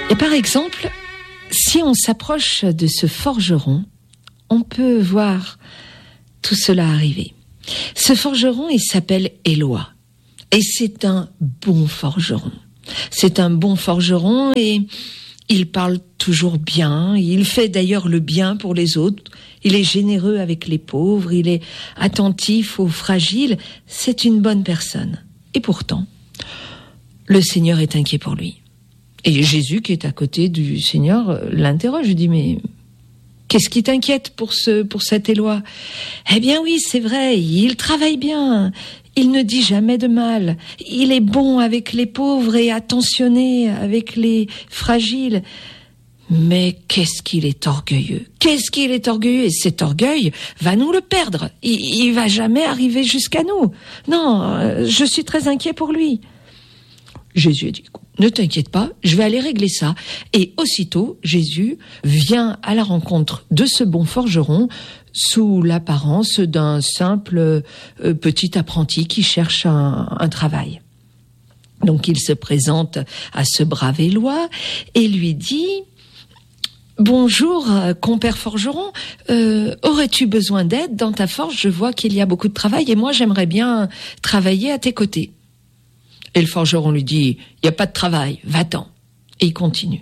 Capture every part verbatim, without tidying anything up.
Et par exemple, si on s'approche de ce forgeron, on peut voir tout cela arriver. Ce forgeron, il s'appelle Éloi. Et c'est un bon forgeron. C'est un bon forgeron et il parle toujours bien. Il fait d'ailleurs le bien pour les autres. Il est généreux avec les pauvres. Il est attentif aux fragiles. C'est une bonne personne. Et pourtant, le Seigneur est inquiet pour lui. Et Jésus, qui est à côté du Seigneur, l'interroge. Je dis, mais qu'est-ce qui t'inquiète pour ce, pour cet Éloi? Eh bien oui, c'est vrai, il travaille bien. Il ne dit jamais de mal. Il est bon avec les pauvres et attentionné avec les fragiles. Mais qu'est-ce qu'il est orgueilleux. Qu'est-ce qu'il est orgueilleux. Et cet orgueil va nous le perdre. Il, il va jamais arriver jusqu'à nous. Non, je suis très inquiet pour lui. Jésus a dit, ne t'inquiète pas, je vais aller régler ça. Et aussitôt, Jésus vient à la rencontre de ce bon forgeron sous l'apparence d'un simple euh, petit apprenti qui cherche un, un travail. Donc il se présente à ce brave Éloi et lui dit, bonjour, compère forgeron, euh, aurais-tu besoin d'aide dans ta forge? Je vois qu'il y a beaucoup de travail et moi j'aimerais bien travailler à tes côtés. Et le forgeron lui dit, il n'y a pas de travail, va-t'en. Et il continue.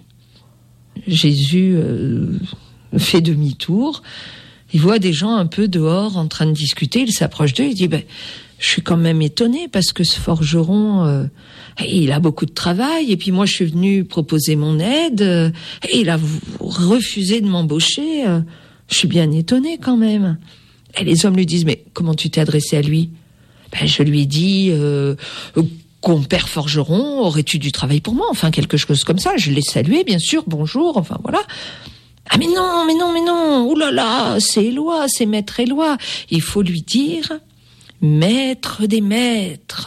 Jésus euh, fait demi-tour, il voit des gens un peu dehors en train de discuter, il s'approche d'eux, il dit, ben, je suis quand même étonné parce que ce forgeron, euh, il a beaucoup de travail, et puis moi je suis venu proposer mon aide, euh, et il a refusé de m'embaucher, euh, je suis bien étonné quand même. Et les hommes lui disent, mais comment tu t'es adressé à lui? Ben, je lui ai dit, euh, compère forgeron, aurais-tu du travail pour moi? Enfin, quelque chose comme ça. Je l'ai salué, bien sûr, bonjour, enfin voilà. Ah mais non, mais non, mais non, ouh là là, c'est Éloi, c'est maître Éloi. Il faut lui dire, maître des maîtres,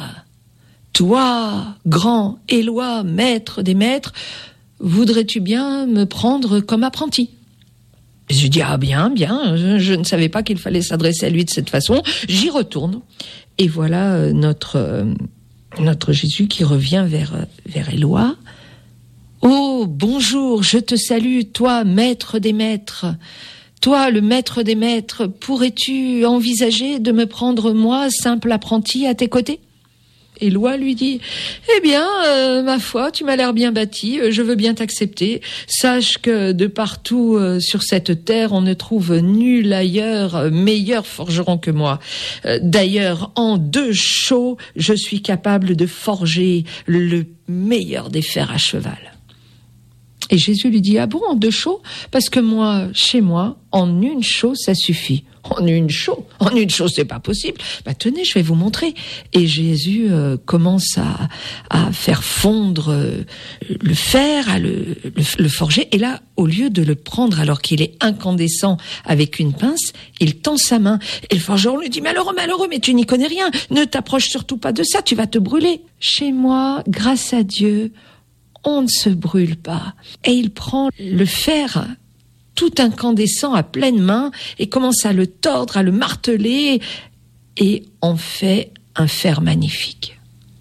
toi, grand Éloi, maître des maîtres, voudrais-tu bien me prendre comme apprenti? Je dis, ah bien, bien, je, je ne savais pas qu'il fallait s'adresser à lui de cette façon, j'y retourne. Et voilà euh, notre... Euh, Notre Jésus qui revient vers, vers Éloi. Oh, bonjour, je te salue, toi, maître des maîtres. Toi, le maître des maîtres, pourrais-tu envisager de me prendre, moi, simple apprenti, à tes côtés? Éloi lui dit, eh bien, euh, ma foi, tu m'as l'air bien bâti, je veux bien t'accepter. Sache que de partout euh, sur cette terre, on ne trouve nul ailleurs meilleur forgeron que moi. Euh, d'ailleurs, en deux chaux, je suis capable de forger le meilleur des fers à cheval. Et Jésus lui dit, ah bon, en deux chaux? Parce que moi, chez moi, en une chaux, ça suffit. En une chaux, en une chaux, c'est pas possible. Bah tenez, je vais vous montrer. Et Jésus euh, commence à, à faire fondre euh, le fer, à le, le, le forger. Et là, au lieu de le prendre alors qu'il est incandescent avec une pince, il tend sa main. Et le forgeron lui dit, malheureux, malheureux, mais tu n'y connais rien. Ne t'approche surtout pas de ça, tu vas te brûler. Chez moi, grâce à Dieu, on ne se brûle pas. Et il prend le fer tout incandescent à pleine main et commence à le tordre, à le marteler et en fait un fer magnifique.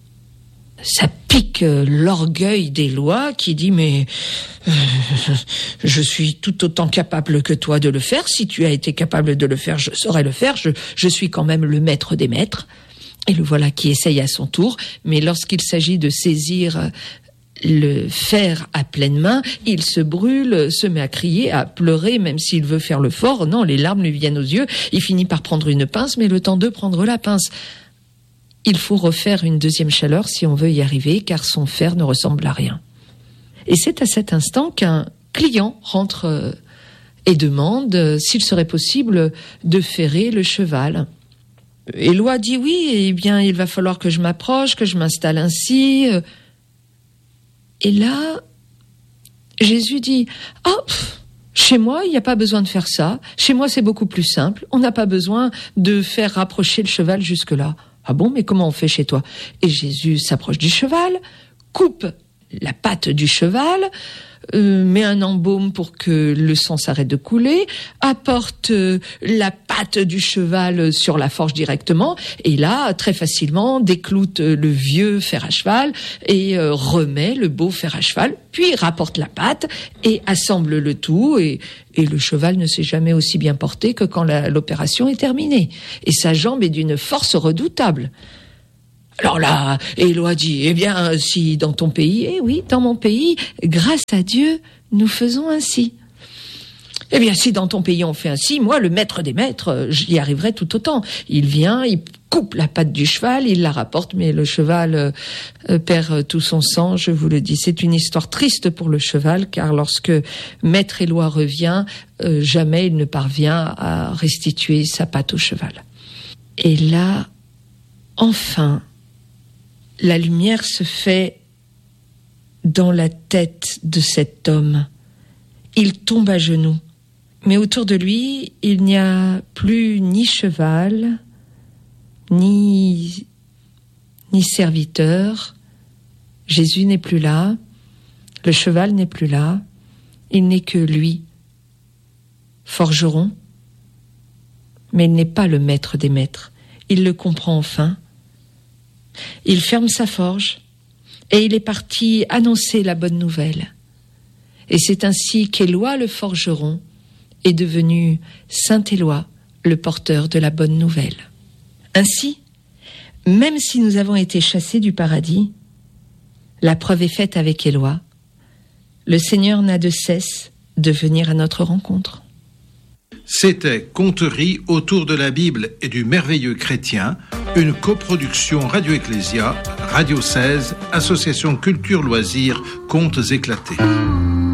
Ça pique l'orgueil d'Éloi qui dit mais euh, je suis tout autant capable que toi de le faire. Si tu as été capable de le faire, je saurais le faire. Je, je suis quand même le maître des maîtres. Et le voilà qui essaye à son tour. Mais lorsqu'il s'agit de saisir le fer à pleine main, il se brûle, se met à crier, à pleurer, même s'il veut faire le fort. Non, les larmes lui viennent aux yeux. Il finit par prendre une pince, mais le temps de prendre la pince, il faut refaire une deuxième chaleur si on veut y arriver, car son fer ne ressemble à rien. Et c'est à cet instant qu'un client rentre et demande s'il serait possible de ferrer le cheval. Éloi dit oui, eh bien, il va falloir que je m'approche, que je m'installe ainsi. Et là, Jésus dit, ah, oh, chez moi, il n'y a pas besoin de faire ça. Chez moi, c'est beaucoup plus simple. On n'a pas besoin de faire rapprocher le cheval jusque-là. Ah bon, mais comment on fait chez toi? Et Jésus s'approche du cheval, coupe la patte du cheval, euh, met un embaume pour que le sang s'arrête de couler, apporte euh, la patte du cheval sur la forge directement, et là, très facilement, décloute le vieux fer à cheval et euh, remet le beau fer à cheval, puis rapporte la patte et assemble le tout, et, et le cheval ne s'est jamais aussi bien porté que quand la, l'opération est terminée. Et sa jambe est d'une force redoutable. Alors là, Éloi dit, eh bien, si dans ton pays, eh oui, dans mon pays, grâce à Dieu, nous faisons ainsi. Eh bien, si dans ton pays on fait ainsi, moi, le maître des maîtres, j'y arriverai tout autant. Il vient, il coupe la patte du cheval, il la rapporte, mais le cheval euh, perd tout son sang, je vous le dis. C'est une histoire triste pour le cheval, car lorsque maître Éloi revient, euh, jamais il ne parvient à restituer sa patte au cheval. Et là, enfin, la lumière se fait dans la tête de cet homme. Il tombe à genoux. Mais autour de lui, il n'y a plus ni cheval, ni, ni serviteur. Jésus n'est plus là. Le cheval n'est plus là. Il n'est que lui, forgeron. Mais il n'est pas le maître des maîtres. Il le comprend enfin. Il ferme sa forge et il est parti annoncer la bonne nouvelle. Et c'est ainsi qu'Éloi le forgeron est devenu Saint Éloi, le porteur de la bonne nouvelle. Ainsi, même si nous avons été chassés du paradis, la preuve est faite avec Éloi. Le Seigneur n'a de cesse de venir à notre rencontre. C'était Conteries autour de la Bible et du merveilleux chrétien, une coproduction Radio Ecclésia, Radio seize, Association Culture Loisirs, Contes éclatés.